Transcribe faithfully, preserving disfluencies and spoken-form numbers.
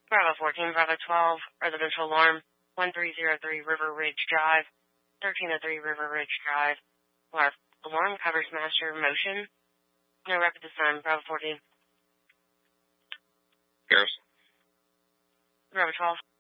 Bravo fourteen, Bravo twelve, residential alarm, one three zero three River Ridge Drive, thirteen oh three River Ridge Drive. Our alarm covers master motion. No rep at this time, Bravo fourteen. Garrison. Bravo twelve.